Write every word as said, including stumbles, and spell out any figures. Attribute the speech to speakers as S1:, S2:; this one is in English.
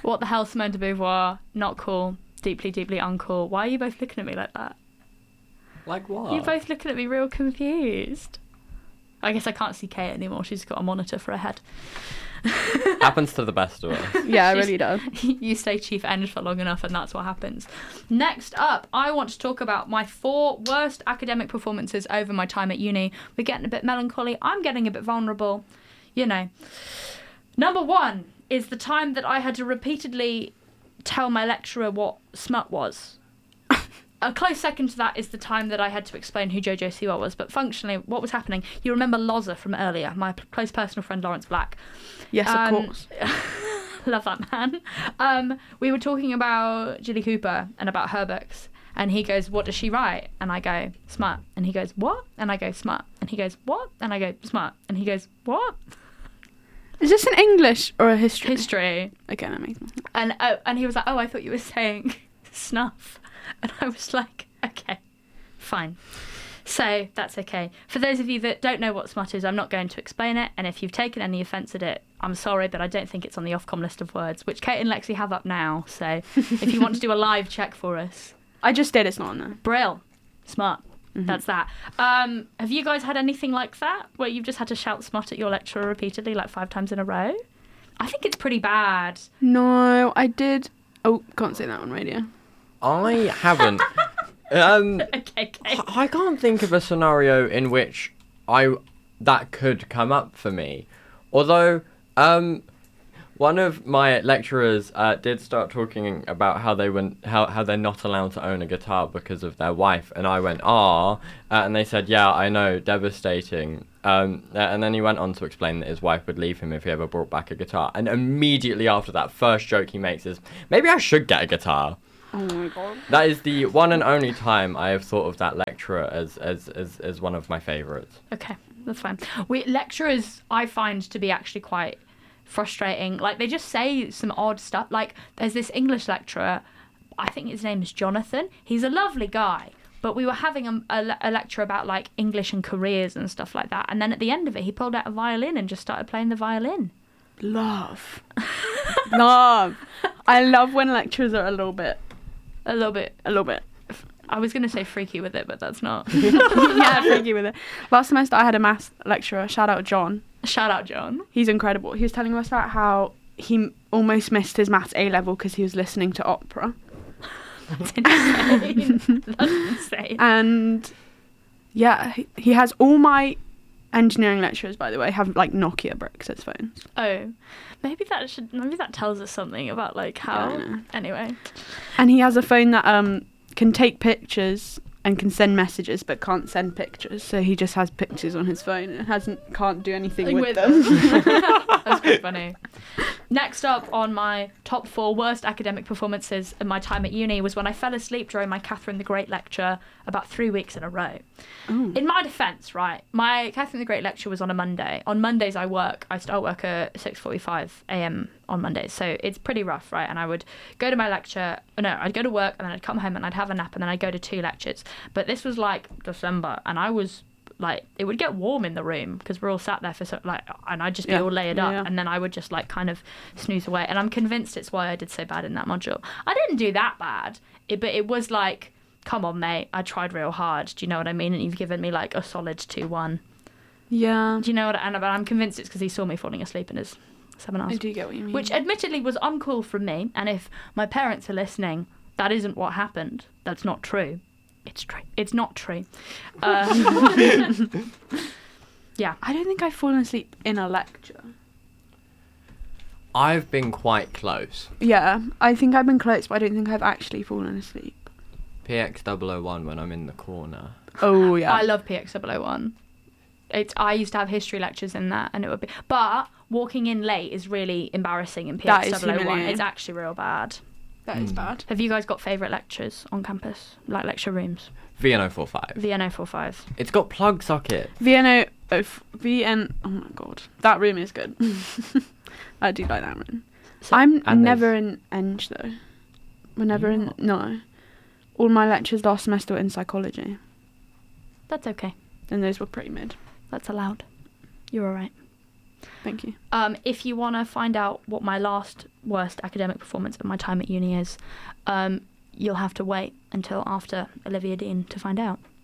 S1: What the hell, Simone de Beauvoir? Not cool. Deeply, deeply uncool. Why are you both looking at me like that?
S2: Like what?
S1: You're both looking at me real confused. I guess I can't see Kate anymore. She's got a monitor for her head.
S2: Happens to the best of us.
S3: Yeah, it really does.
S1: You stay chief eng for long enough and that's what happens. Next up, I want to talk about my four worst academic performances over my time at uni. We're getting a bit melancholy. I'm getting a bit vulnerable. You know. Number one is the time that I had to repeatedly tell my lecturer what smut was. A close second to that is the time that I had to explain who Jojo Siwa was. But functionally, what was happening? You remember Loza from earlier, my p- close personal friend Lawrence Black.
S3: Yes,
S1: Um,
S3: of course.
S1: Love that man. Um, we were talking about Julie Cooper and about her books. And he goes, what does she write? And I go, smut. And he goes, what? And I go, smut. And he goes, what? And I go, smut. And he goes, what?
S3: Is this an English or a history?
S1: History.
S3: Okay, that makes sense.
S1: And uh, and he was like, oh, I thought you were saying snuff. And I was like, okay, fine. So that's okay. For those of you that don't know what smut is, I'm not going to explain it. And if you've taken any offence at it, I'm sorry, but I don't think it's on the Ofcom list of words, which Kate and Lexi have up now. So if you want to do a live check for us.
S3: I just did, it's not on there.
S1: Brill. Smart.
S3: Mm-hmm.
S1: That's that. Um, have you guys had anything like that, where you've just had to shout smut at your lecturer repeatedly, like five times in a row? I think it's pretty bad.
S3: No, I did. Oh, can't say that on radio.
S2: I haven't. um,
S1: Okay, okay.
S2: I I can't think of a scenario in which I that could come up for me. Although, um, one of my lecturers uh, did start talking about how they went, how how they're not allowed to own a guitar because of their wife, and I went, ah, uh, and they said, yeah, I know, devastating. Um, uh, and then he went on to explain that his wife would leave him if he ever brought back a guitar. And immediately after that, first joke he makes is, maybe I should get a guitar.
S3: Oh my god.
S2: That is the one and only time I have thought of that lecturer as as as, as one of my favourites.
S1: Okay, that's fine. We lecturers, I find to be actually quite frustrating. Like, they just say some odd stuff. Like, there's this English lecturer, I think his name is Jonathan. He's a lovely guy, but we were having a, a, a lecture about, like, English and careers and stuff like that. And then at the end of it, he pulled out a violin and just started playing the violin.
S3: Love. Love. I love when lecturers are a little bit,
S1: A little bit.
S3: a little bit.
S1: I was going to say freaky with it, but that's not.
S3: Yeah, freaky with it. Last semester I had a maths lecturer, shout out John.
S1: Shout out, John.
S3: He's incredible. He was telling us about how he almost missed his maths A level because he was listening to opera.
S1: That's insane. That's insane.
S3: And yeah, he, he has all my engineering lecturers, by the way, have like Nokia bricks as phones.
S1: Oh, maybe that should. Maybe that tells us something about like how.
S3: Yeah, I know.
S1: Anyway.
S3: And he has a phone that um can take pictures and can send messages but can't send pictures. So he just has pictures on his phone and hasn't can't do anything with,
S1: With
S3: them.
S1: That's pretty funny. Next up on my top four worst academic performances in my time at uni was when I fell asleep during my Catherine the Great lecture about three weeks in a row.
S3: Oh.
S1: In my defence, right, my Catherine the Great lecture was on a Monday. On Mondays I work. I start work at six forty-five a.m. on Mondays, so it's pretty rough, right? And I would go to my lecture, no, I'd go to work and then I'd come home and I'd have a nap and then I'd go to two lectures. But this was like December and I was like, it would get warm in the room because we're all sat there for so like, and I'd just be
S3: Yeah.
S1: all layered
S3: Yeah,
S1: up
S3: yeah.
S1: and then I would just like kind of snooze away. And I'm convinced it's why I did so bad in that module. I didn't do that bad, it, but it was like, come on, mate, I tried real hard. Do you know what I mean? And you've given me like a solid two one.
S3: Yeah,
S1: Do you know what? And I'm convinced it's because he saw me falling asleep in his seminars.
S3: I do get what you mean.
S1: Which admittedly was uncool from me. And if my parents are listening, that isn't what happened. That's not true. It's true. It's not true. Um, yeah.
S3: I don't think I've fallen asleep in a lecture.
S2: I've been quite close.
S3: Yeah, I think I've been close, but I don't think I've actually fallen asleep.
S2: P X double oh one when I'm in the corner.
S3: Oh yeah.
S1: I love P X double oh one. It's, I used to have history lectures in that, and it would be. But walking in late is really embarrassing in P X double oh one.
S3: humiliating.
S1: It's actually real bad.
S3: That is
S2: Mm.
S3: bad.
S1: Have you guys got favourite lectures on campus? Like lecture rooms?
S2: V N oh forty-five.
S1: V N oh forty-five.
S2: It's got plug socket.
S3: V N O, oh, f- V N, oh my god, that room is good. I do like that room.
S1: So-
S3: I'm
S2: And
S3: never in Eng though. We're never in,
S2: not?
S3: no. All my lectures last semester were in psychology,
S1: That's okay.
S3: and those were pretty mid.
S1: That's allowed. You're all right.
S3: Thank you.
S1: Um, if you want to find out what my last worst academic performance of my time at uni is, um, you'll have to wait until after Olivia Dean to find out.